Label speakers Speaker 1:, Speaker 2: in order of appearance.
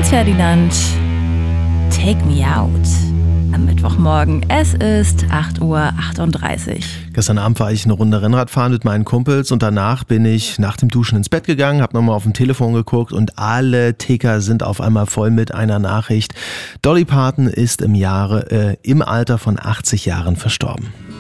Speaker 1: Franz Ferdinand, Take Me Out. Am Mittwochmorgen. Es ist 8:38 Uhr.
Speaker 2: Gestern Abend war ich eine Runde Rennrad fahren mit meinen Kumpels und danach bin ich nach dem Duschen ins Bett gegangen, habe nochmal auf dem Telefon geguckt und alle Ticker sind auf einmal voll mit einer Nachricht. Dolly Parton ist im Alter von 80 Jahren verstorben.